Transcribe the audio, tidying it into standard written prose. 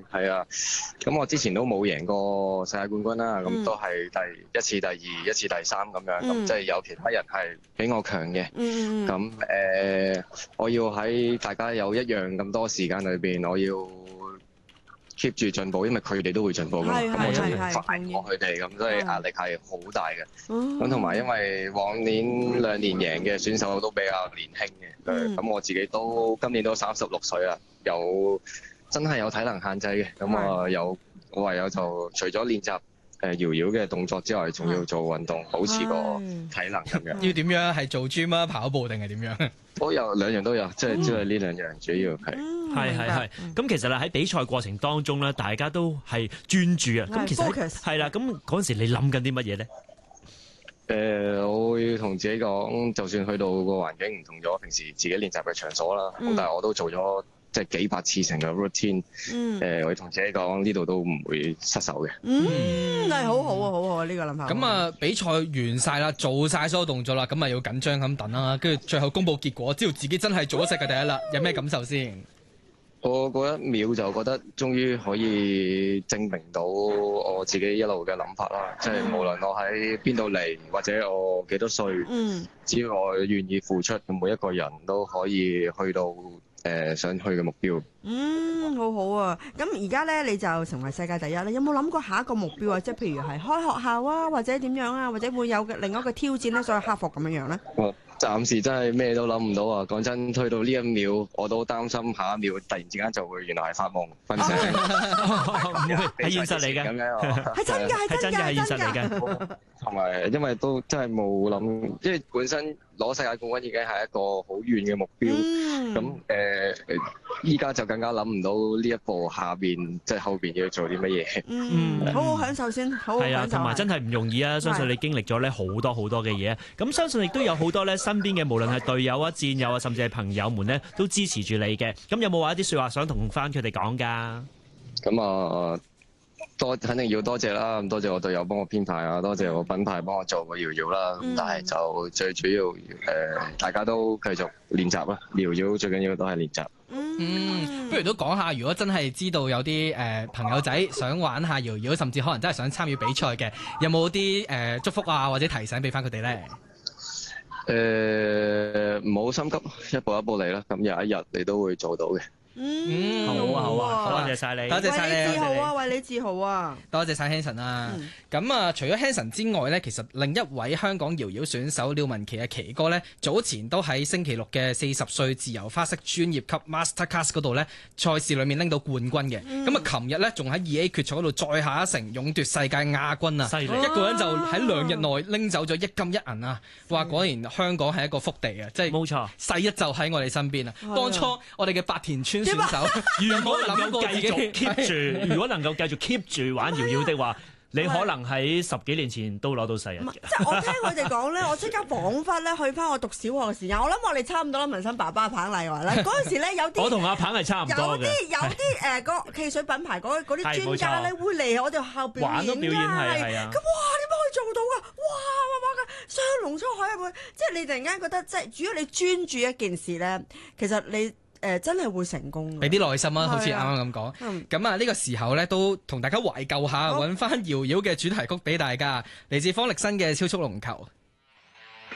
係啊。咁我之前都冇贏過世界冠軍啦，咁都係第一次、第二、一次、第三咁樣，咁即係有其他人係比我強嘅。咁我要喺大家有一樣咁多時間裏邊，我要 keep 住進步，因為佢哋都會進步㗎嘛。咁我就要快過佢哋，咁所以壓力係好大嘅。咁同埋因為往年2年贏嘅選手都比較年輕嘅，咁我自己都今年都36歲啦，真係有體能限制嘅。咁我唯有就除咗練習搖搖嘅動作之外，仲要做運動，保持個體能咁樣。 要點樣係做 gym 啊、跑步定係點樣？ 都有兩樣都有，即係呢兩樣主要係。 係。咁其實咧喺比賽過程當中咧，大家都係專注啊。咁其實係啦。咁嗰陣時你諗緊啲乜嘢咧？ 我會同自己講，就算去到個環境唔同咗，平時自己練習嘅場所啦，但係我都做咗即係幾百次成個 routine。我會同自己講，呢度都唔會失手嘅。 係好好啊，好好啊，呢個諗法。 咁啊，比賽完晒啦，做晒所有動作啦，咁啊要緊張咁等啦，跟住最後公佈結果，知道自己真係做咗世界第一啦，有咩感受先？ 我嗰一秒就覺得終於可以證明到我自己一路嘅諗法啦，即係無論我喺邊度嚟或者我幾多歲，只要我願意付出，每一個人都可以去到想去嘅目標。 好好啊！咁而家咧你就成為世界第一咧，有冇諗過下一個目標啊？即係譬如係開學校啊，或者點樣啊，或者會有另一個挑戰咧，所以克服咁樣樣咧？ 暫時真係咩都諗唔到啊！講真，去到呢一秒，我都擔心下一秒突然之間就會原來係發夢瞓醒， 係現實嚟嘅， 係真嘅，係真嘅， 係現實嚟嘅。 同埋因為都真係冇諗，因為本身攞世界冠軍已經係一個好遠嘅目標，咁依家就更加諗唔到呢一步下邊即係後邊要做啲乜嘢。 好好享受先，好好享受。 係啊，同埋真係唔容易啊！相信你經歷咗咧好多好多嘅嘢，咁相信亦都有好多咧身邊嘅無論係隊友啊、戰友啊，甚至係朋友們咧都支持住你嘅。咁有冇話一啲説話想同翻佢哋講㗎？ 咁啊，肯定要多謝啦，咁多謝我隊友幫我編排啊，多謝我品牌幫我做個搖搖啦。咁但係就最主要大家都繼續練習啦，搖搖最緊要都係練習。 不如都講下，如果真係知道有啲朋友仔想玩下搖搖，甚至可能真係想參與比賽嘅，有冇啲祝福啊或者提醒俾翻佢哋咧？ 唔好心急，一步一步嚟啦。咁有一日你都會做到嘅。 好啊，多謝晒你， 多謝晒你， 為你自豪啊，為你自豪啊！ 多謝晒 Hanson 啊！咁啊，除咗 Hanson 之外呢，其實另一位香港搖搖選手廖文琪嘅琪哥呢，早前都喺星期六嘅40歲自由花式專業級 Master Class 嗰度呢，賽事裏面拎到冠軍嘅。咁啊，琴日呢，仲喺2A 決賽嗰度再下一城，勇奪世界亞軍啊！犀利，一個人就喺2日內拎走咗1金1銀啊！話果然香港係一個福地啊！即係冇錯，世一就喺我哋身邊啊！當初我哋嘅白田村選手，如果能夠繼續 keep 住， 如果能夠繼續 keep 住玩搖搖的話，你可能喺10幾年前都攞到世人嘅。 即係我聽佢哋講咧，我即刻彷彿咧去翻我讀小學嘅時間。我諗我哋差唔多啦，文生爸爸彭麗華咧，嗰陣時咧有啲我同阿彭係差唔多嘅。 有啲個汽水品牌嗰啲專家咧會嚟我哋學校表演係啊。 咁哇，點解可以做到㗎？哇雙龍出海啊！即係你突然間覺得，即係如果你專注一件事咧，其實你真係會成功。 俾啲耐心啊，好似啱啱咁講。咁啊，呢個時候咧都同大家懷舊下，揾翻搖搖嘅主題曲俾大家，嚟自方力申嘅《超速龍球》。